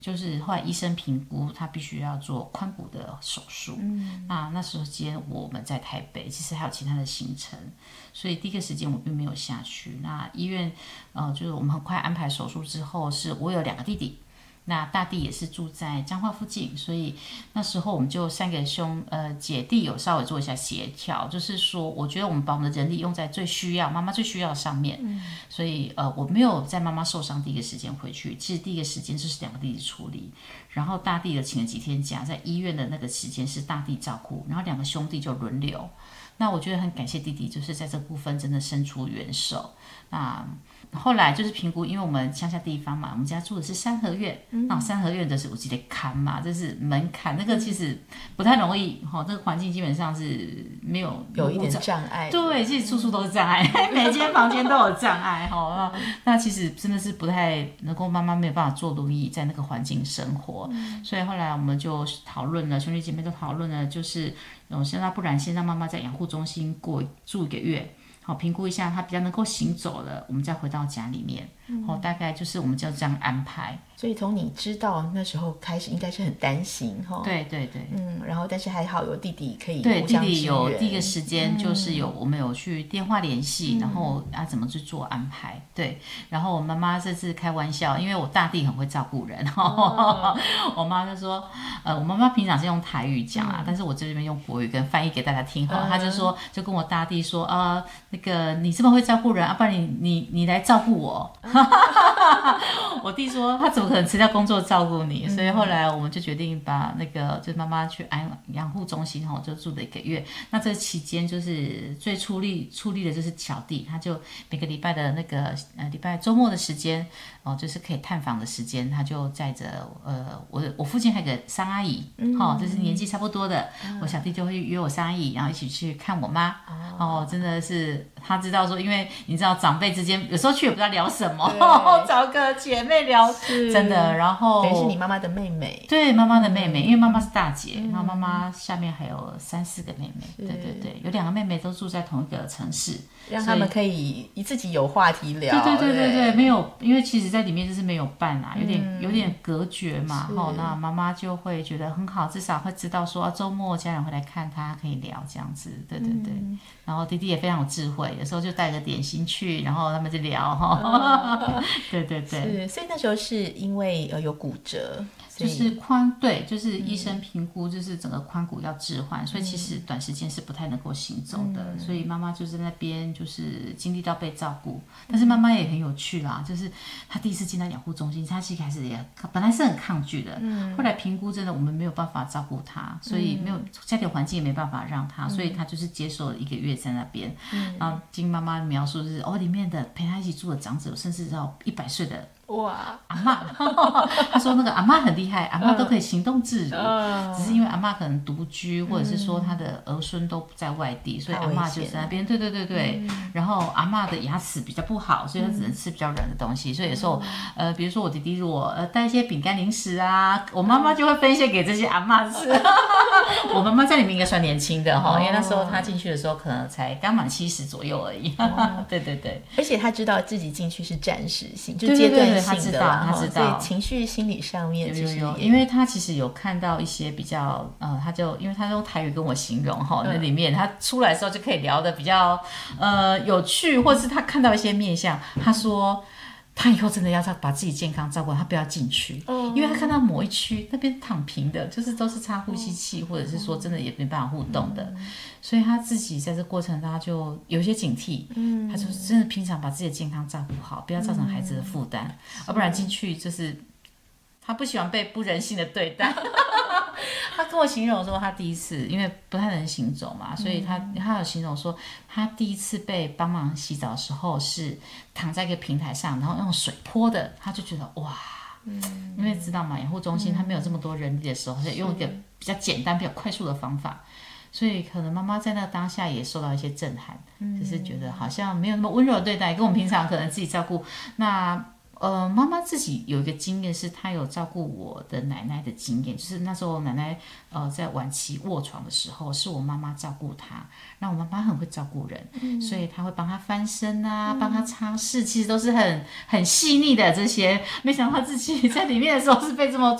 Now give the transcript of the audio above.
就是后来医生评估他必须要做髋骨的手术。那时间我们在台北，其实还有其他的行程，所以第一个时间我并没有下去。那医院就是我们很快安排手术之后，是我有2个弟弟。那大弟也是住在彰化附近，所以那时候我们就3个姐弟有稍微做一下协调，就是说我觉得我们把我们的人力用在妈妈最需要的上面。所以我没有在妈妈受伤第一个时间回去，其实第一个时间就是2个弟弟处理，然后大弟的请了几天假，在医院的那个时间是大弟照顾，然后2个兄弟就轮流。那我觉得很感谢弟弟，就是在这部分真的伸出援手。那后来就是评估，因为我们乡下地方嘛，我们家住的是三合院，那三合院的是我记得坎嘛，就是门槛，那个其实不太容易这个环境基本上是没有一点障碍。 对，其实处处都是障碍，每间房间都有障碍那其实真的是不太能够，妈妈没有办法坐轮椅在那个环境生活。所以后来我们就讨论了，兄弟姐妹都讨论了，就是不然先让妈妈在养护中心住1个月。好，评估一下他比较能够行走了，我们再回到家里面。大概就是我们就这样安排。 所以从你知道那时候开始，应该是很担心对。 然后但是还好有弟弟可以对， 互相支援。 弟弟有第一个时间就是我们有去电话联系，然后怎么去做安排。对，然后我妈妈这次开玩笑，因为我大弟很会照顾人，我妈就说，我妈妈平常是用台语讲但是我这边用国语跟翻译给大家听她就说，就跟我大弟说，那个你这么会照顾人不然你来照顾我。我弟说他怎么可能辞掉工作照顾你，所以后来我们就决定把那个就是妈妈去养护中心就住了1个月。那这期间就是最出力的就是小弟，他就每个礼拜的那个礼拜周末的时间就是可以探访的时间，他就载着我附近还有个三阿姨就是年纪差不多的，我小弟就会约我三阿姨，然后一起去看我妈。真的是他知道说，因为你知道长辈之间有时候去也不知道聊什么，找个姐妹聊，真的。然后等于是你妈妈的妹妹。 对，妈妈的妹妹，因为妈妈是大姐，然后妈妈下面还有3、4个妹妹。对，有2个妹妹都住在同一个城市， 让他们可以自己有话题聊。 对，没有，因为其实在里面就是没有伴有点隔绝嘛。那妈妈就会觉得很好，至少会知道说周末家人会来看她，可以聊这样子。对。然后弟弟也非常有智慧，有时候就带个点心去，然后他们就聊对。 是，所以那时候是因为有骨折。 就是就是医生评估，就是整个髋骨要置换，所以其实短时间是不太能够行走的。所以妈妈就在那边就是经历到被照顾，但是妈妈也很有趣啦，就是她第一次进到养护中心，她其实开始也本来是很抗拒的，后来评估真的我们没有办法照顾她，所以没有家庭环境也没办法让她，所以她就是接受了1个月在那边。然后经妈妈描述是里面的陪她一起住的长者，甚至到100岁的。 哇， 阿嬷，他说那个阿嬷很厉害，阿嬷都可以行动自如，只是因为阿嬷可能独居，或者是说她的儿孙都在外地，所以阿嬷就在那边。对。然后阿嬷的牙齿比较不好，所以她只能吃比较软的东西，所以有时候比如说我弟弟如果带一些饼干零食我妈妈就会分一些给这些阿嬷吃。我妈妈在里面应该算年轻的因为那时候她进去的时候可能才刚满70左右而已。对。 而且她知道自己进去是暂时性，就阶段性的。 他知道， 所以情绪心理上面有，因为他其实有看到一些比较他就因为他用台语跟我形容那里面他出来的时候就可以聊得比较有趣，或是他看到一些面向，他说他以后真的要把自己健康照顾，他不要进去，因为他看到某一区那边躺平的，就是都是插呼吸器，或者是说真的也没办法互动的，所以他自己在这过程他就有一些警惕，他就真的平常把自己的健康照顾好，不要造成孩子的负担，要不然进去就是他不喜欢被不人性的对待。他跟我形容说，他第一次因为不太能行走嘛，所以他有形容说，他第一次被帮忙洗澡的时候是躺在一个平台上，然后用水泼的，他就觉得哇，因为知道嘛，养护中心他没有这么多人力的时候，他就用一个比较简单、比较快速的方法，所以可能妈妈在那个当下也受到一些震撼，就是觉得好像没有那么温柔的对待，跟我们平常可能自己照顾那。 妈妈自己有一个经验是，她有照顾我的奶奶的经验，就是那时候奶奶在晚期卧床的时候，是我妈妈照顾她。那我妈妈很会照顾人，所以她会帮她翻身啊，帮她擦拭，其实都是很细腻的这些。没想到自己在里面的时候是被这么